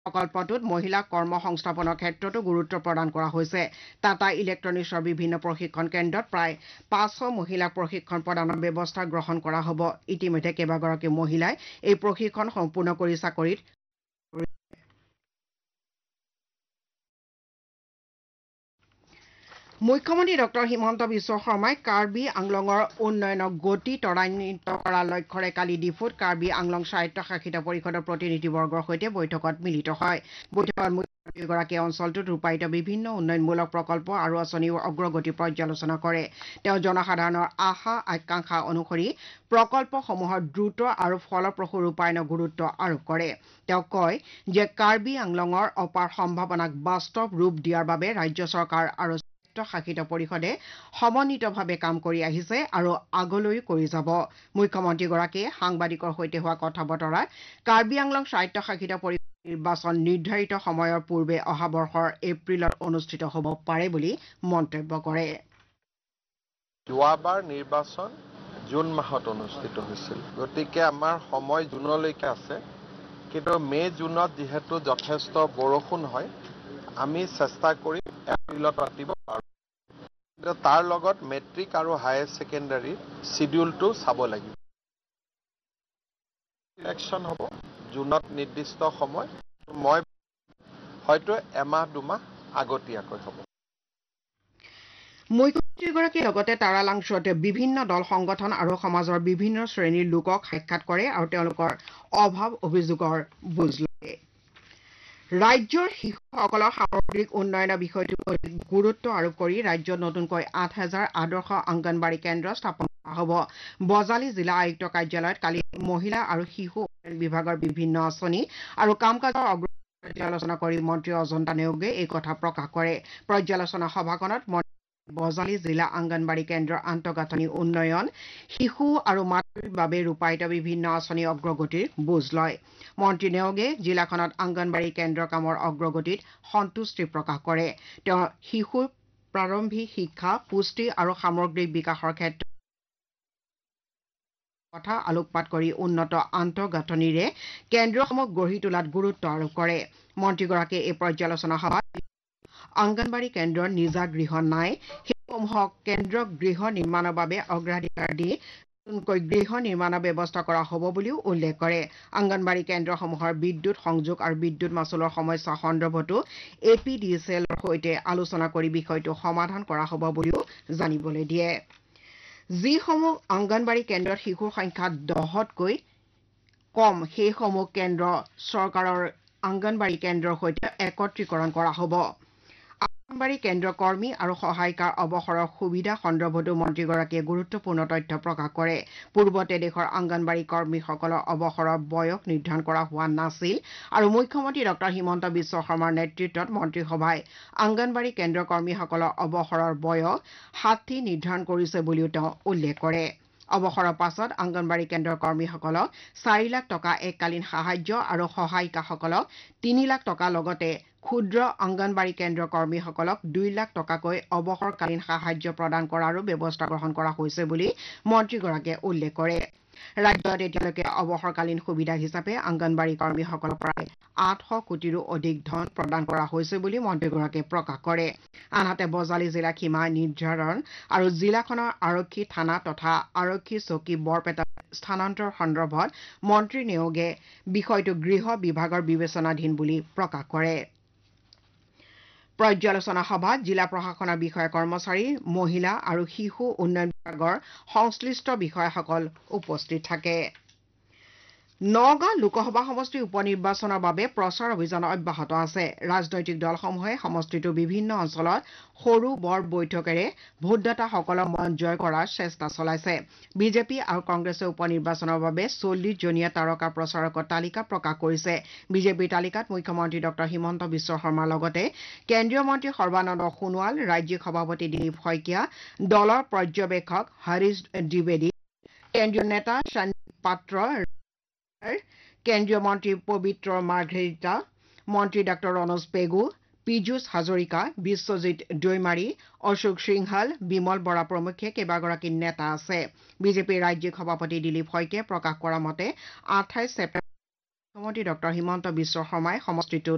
প্ৰকল্পটোত মহিলাক কৰ্ম সংস্থাপনৰ ক্ষেত্ৰতো গুৰুত্ব প্ৰদান কৰা হৈছে টাটা ইলেক্ট্ৰনিক্সৰ বিভিন্ন প্ৰশিক্ষণ কেন্দ্ৰত প্ৰায় 500 মহিলাক প্ৰশিক্ষণ প্ৰদানৰ ব্যৱস্থা গ্ৰহণ কৰা হ'ব ইতিমধ্যে কেইবাগৰাকী মহিলাই এই প্ৰশিক্ষণ সম্পূৰ্ণ কৰি চাকৰিত মুখ্যমন্ত্ৰী ডক্টৰ হিমন্ত বিশ্ব শৰ্মাই কাৰ্বি আংলঙৰ উন্নয়নৰ গতি ত্বৰান্বিত কৰাৰ লক্ষ্যৰে কালি ডিফুত কাৰ্বি আংলং স্বায়ত্তশাসিত পৰিষদৰ প্ৰতিনিধিবৰ্গৰ সৈতে বৈঠকত মিলিত হয় বৈঠকত মুখ্যমন্ত্ৰীগৰাকীয়ে অঞ্চলটোত ৰূপায়িত বিভিন্ন উন্নয়নমূলক প্ৰকল্প আৰু আঁচনিৰ অগ্ৰগতি পৰ্যালোচনা কৰে তেওঁ জনসাধাৰণৰ আশা আকাংক্ষা অনুসৰি প্ৰকল্পসমূহৰ দ্ৰুত আৰু ফলপ্ৰসূ ৰূপায়ণৰ গুৰুত্ব আৰোপ কৰে তেওঁ কয় যে কাৰ্বি আংলঙৰ অপাৰ সম্ভাৱনাক বাস্তৱ ৰূপ দিয়াৰ বাবে ৰাজ্য চৰকাৰ আৰু শাসিত পৰিষদে সমন্বিতভাৱে কাম কৰি আহিছে আৰু আগলৈও কৰি যাব মুখ্যমন্ত্ৰীগৰাকীয়ে সাংবাদিকৰ সৈতে হোৱা কথা বতৰাত কাৰ্বি আংলং স্বায়ত্তশাসিত পৰিষদ নিৰ্বাচন নিৰ্ধাৰিত সময়ৰ পূৰ্বে অহা বৰ্ষৰ এপ্ৰিলত অনুষ্ঠিত হ'ব পাৰে বুলি মন্তব্য কৰে যোৱাবাৰ নিৰ্বাচন জুন মাহত অনুষ্ঠিত হৈছিল গতিকে আমাৰ সময় জুনলৈকে আছে কিন্তু মে জুনত যিহেতু যথেষ্ট বৰষুণ হয় আমি চেষ্টা কৰিম এপ্ৰিলত পাতিব পাৰোঁ তাৰ লগত মেট্ৰিক আৰু হায়াৰ ছেকেণ্ডাৰী শিডিউলটো চাব লাগিব ইলেকশ্যন হ'ব জুনত নিৰ্দিষ্ট সময় মই হয়তো এমাহ দুমাহ আগতীয়াকৈ হ'ব মুখ্যমন্ত্ৰীগৰাকীয়ে লগতে তাৰালাংছোত বিভিন্ন দল সংগঠন আৰু সমাজৰ বিভিন্ন শ্ৰেণীৰ লোকক সাক্ষাৎ কৰে আৰু তেওঁলোকৰ অভাৱ অভিযোগৰ বুজ লয় ৰাজ্যৰ শিশুসকলৰ সামগ্ৰিক উন্নয়নৰ বিষয়টো গুৰুত্ব আৰোপ কৰি ৰাজ্যত নতুনকৈ 8,000 আদৰ্শ অংগনবাড়ী কেন্দ্ৰ স্থাপন কৰা হ'ব বজালী জিলা আয়ুক্ত কাৰ্যালয়ত কালি মহিলা আৰু শিশু উন্নয়ন বিভাগৰ বিভিন্ন আঁচনি আৰু কাম কাজৰ পৰ্যালোচনা কৰি মন্ত্ৰী অজন্তা নেওগে এই কথা প্ৰকাশ কৰে পৰ্যালোচনা সভাখনত বজালী জিলা অংগনবাড়ী কেন্দ্ৰৰ আন্তঃগাঁথনি উন্নয়ন শিশু আৰু মাতৃৰ বাবে ৰূপায়িত বিভিন্ন আঁচনি অগ্ৰগতিৰ বুজ লয় মন্ত্ৰী নেওগে জিলাখনত অংগনবাড়ী কেন্দ্ৰৰ কামৰ অগ্ৰগতিত সন্তুষ্টি প্ৰকাশ কৰে তেওঁ শিশুৰ প্ৰাৰম্ভিক শিক্ষা পুষ্টি আৰু সামগ্ৰিক বিকাশৰ ক্ষেত্ৰত কথা আলোকপাত কৰি উন্নত আন্তঃগাঁথনিৰে কেন্দ্ৰসমূহ গঢ়ি তোলাত গুৰুত্ব আৰোপ কৰে মন্ত্ৰীগৰাকীয়ে এই পৰ্যালোচনা সভাত অংগনবাড়ী কেন্দ্ৰৰ নিজা গৃহ নাই সেইসমূহক কেন্দ্ৰ গৃহ নিৰ্মাণৰ বাবে অগ্ৰাধিকাৰ দি নতুনকৈ গৃহ নিৰ্মাণৰ ব্যৱস্থা কৰা হ'ব বুলিও উল্লেখ কৰে অংগনবাড়ী কেন্দ্ৰসমূহৰ বিদ্যুৎ সংযোগ আৰু বিদ্যুৎ মাচুলৰ সমস্যা সন্দৰ্ভতো APDCLৰ সৈতে আলোচনা কৰি বিষয়টো সমাধান কৰা হ'ব বুলিও জানিবলৈ দিয়ে যিসমূহ অংগনবাড়ী কেন্দ্ৰত শিশুৰ সংখ্যা 10তকৈ কম সেইসমূহ কেন্দ্ৰ চৰকাৰৰ অংগনবাড়ী কেন্দ্ৰৰ সৈতে একত্ৰীকৰণ কৰা হ'ব অংগনবাড়ী কেন্দ্ৰ কৰ্মী আৰু সহায়িকাৰ অৱসৰৰ সুবিধা সন্দৰ্ভতো মন্ত্ৰীগৰাকীয়ে গুৰুত্বপূৰ্ণ তথ্য প্ৰকাশ কৰে পূৰ্বতে দেশৰ অংগনবাড়ী কৰ্মীসকলৰ অৱসৰৰ বয়স নিৰ্ধাৰণ কৰা হোৱা নাছিল আৰু মুখ্যমন্ত্ৰী ডক্টৰ হিমন্ত বিশ্ব শৰ্মাৰ নেতৃত্বত মন্ত্ৰীসভাই অংগনবাড়ী কেন্দ্ৰ কৰ্মীসকলৰ অৱসৰৰ বয়স 60 নিৰ্ধাৰণ কৰিছে বুলিও তেওঁ উল্লেখ কৰে অৱসৰৰ পাছত অংগনবাড়ী কেন্দ্ৰৰ কৰ্মীসকলক 4 লাখ টকা এককালীন সাহায্য আৰু সহায়িকাসকলক 3 লাখ টকা লগতে ক্ষুদ্ৰ অংগনবাড়ী কেন্দ্ৰৰ কৰ্মীসকলক 2 লাখ টকাকৈ অৱসৰকালীন সাহায্য প্ৰদান কৰাৰো ব্যৱস্থা গ্ৰহণ কৰা হৈছে বুলি মন্ত্ৰীগৰাকীয়ে উল্লেখ কৰে ৰাজ্যত এতিয়ালৈকে অৱসৰকালীন সুবিধা হিচাপে অংগনবাড়ী কৰ্মীসকলৰ প্ৰায় 800 কোটিৰো অধিক ধন প্ৰদান কৰা হৈছে বুলি মন্ত্ৰীগৰাকীয়ে প্ৰকাশ কৰে আনহাতে বজালী জিলা সীমা নিৰ্ধাৰণ আৰু জিলাখনৰ আৰক্ষী থানা তথা আৰক্ষী চকী বৰপেটা স্থানান্তৰ সন্দৰ্ভত মন্ত্ৰী নেওগে বিষয়টো গৃহ বিভাগৰ বিবেচনাধীন বুলি প্ৰকাশ কৰে পৰ্যালোচনা সভাত জিলা প্ৰশাসনৰ বিষয়া কৰ্মচাৰী মহিলা আৰু শিশু উন্নয়ন বিভাগৰ সংশ্লিষ্ট বিষয়াসকল উপস্থিত থাকে নগাঁও লোকসভা সমষ্টিৰ উপ নিৰ্বাচনৰ বাবে প্ৰচাৰ অভিযান অব্যাহত আছে ৰাজনৈতিক দলসমূহে সমষ্টিটোৰ বিভিন্ন অঞ্চলত সৰু বৰ বৈঠকেৰে ভোটদাতাসকলক মন জয় কৰাৰ চেষ্টা চলাইছে বিজেপি আৰু কংগ্ৰেছে উপ নিৰ্বাচনৰ বাবে 40 জনীয়া তাৰকা প্ৰচাৰকৰ তালিকা প্ৰকাশ কৰিছে বিজেপিৰ তালিকাত মুখ্যমন্ত্ৰী ডক্টৰ হিমন্ত বিশ্ব শৰ্মাৰ লগতে কেন্দ্ৰীয় মন্ত্ৰী সৰ্বানন্দ সোণোৱাল ৰাজ্যিক সভাপতি দিলীপ শইকীয়া দলৰ পৰ্যবেক্ষক হৰিশ দ্বিবেদী কেন্দ্ৰীয় নেতা সঞ্জীৱ পাত্ৰ কেন্দ্ৰীয় মন্ত্ৰী পবিত্ৰ মাৰ্ঘেৰিটা মন্ত্ৰী ডাঃ ৰণোজ পেগু পীযুষ হাজৰিকা বিশ্বজিৎ দৈমাৰী অশোক সিংহাল বিমল বৰা প্ৰমুখ্যে কেইবাগৰাকী নেতা আছে বিজেপিৰ ৰাজ্যিক সভাপতি দিলীপ শইকীয়াই প্ৰকাশ কৰা মতে 28 ছেপ্টেম্বৰ মুখ্যমন্ত্ৰী ডক্টৰ হিমন্ত বিশ্ব শৰ্মাই সমষ্টিটোত